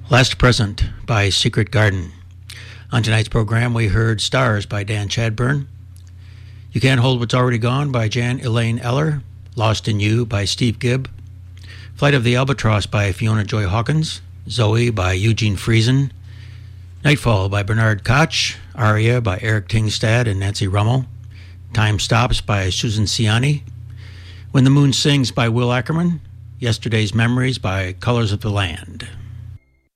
Last Present by Secret Garden. On tonight's program, we heard Stars by Dan Chadburn, You Can't Hold What's Already Gone by Jan Elaine Eller, Lost in You by Steve Gibb, Flight of the Albatross by Fiona Joy Hawkins, Zoe by Eugene Friesen, Nightfall by Bernard Koch, Aria by Eric Tingstad and Nancy Rummel, Time Stops by Susan Ciani, When the Moon Sings by Will Ackerman, Yesterday's Memories by Colors of the Land.